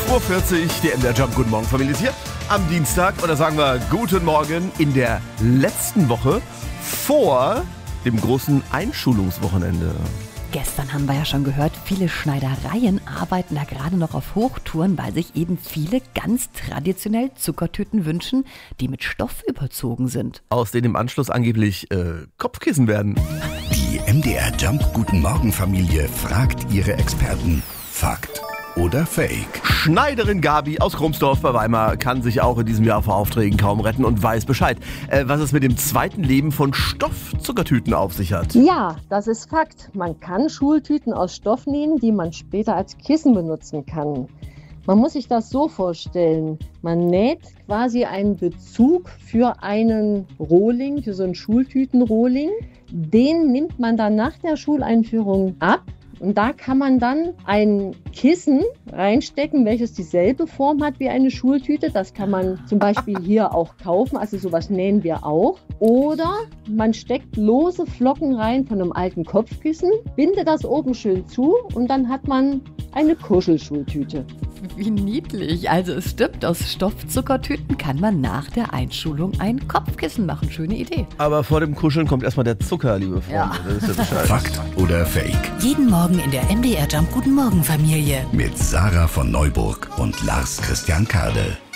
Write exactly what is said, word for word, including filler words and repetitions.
Uhr vierzig, der M D R Jump. Guten Morgen, Familie, ist hier am Dienstag. Oder sagen wir guten Morgen in der letzten Woche vor dem großen Einschulungswochenende. Gestern haben wir ja schon gehört, viele Schneidereien arbeiten da gerade noch auf Hochtouren, weil sich eben viele ganz traditionell Zuckertüten wünschen, die mit Stoff überzogen sind. Aus denen im Anschluss angeblich äh, Kopfkissen werden. Die M D R Jump Guten Morgen Familie fragt ihre Experten. Fakt oder Fake? Schneiderin Gabi aus Krumsdorf bei Weimar kann sich auch in diesem Jahr vor Aufträgen kaum retten und weiß Bescheid, äh, was es mit dem zweiten Leben von Stoffzuckertüten auf sich hat. Ja, das ist Fakt. Man kann Schultüten aus Stoff nähen, die man später als Kissen benutzen kann. Man muss sich das so vorstellen, man näht quasi einen Bezug für einen Rohling, für so einen Schultütenrohling. Den nimmt man dann nach der Schuleinführung ab. Und da kann man dann ein Kissen reinstecken, welches dieselbe Form hat wie eine Schultüte. Das kann man zum Beispiel hier auch kaufen, also sowas nähen wir auch. Oder man steckt lose Flocken rein von einem alten Kopfkissen, bindet das oben schön zu und dann hat man eine Kuschelschultüte. Wie niedlich. Also es stimmt, aus Stoffzuckertüten kann man nach der Einschulung ein Kopfkissen machen. Schöne Idee. Aber vor dem Kuscheln kommt erstmal der Zucker, liebe Freunde. Ja. Das ist ja Bescheid. Fakt oder Fake? Jeden Morgen in der M D R Jump Guten Morgen Familie. Mit Sarah von Neuburg und Lars Christian Kade.